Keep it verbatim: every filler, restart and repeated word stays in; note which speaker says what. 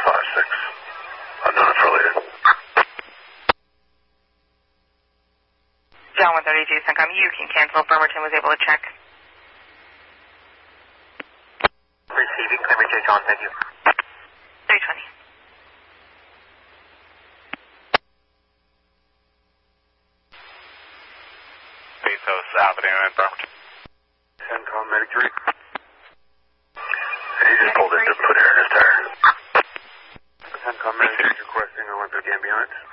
Speaker 1: five six. Unknown affiliated.
Speaker 2: John one thirty-two, Suncom, you can cancel. Bremerton was able to check.
Speaker 3: Receiving, Clear J. John, thank you.
Speaker 2: three twenty.
Speaker 4: Bezos Avenue in Bremerton.
Speaker 1: Suncom, Medic three. He just pulled in to put air in his tire. Suncom, Medic three requesting Olympic ambulance.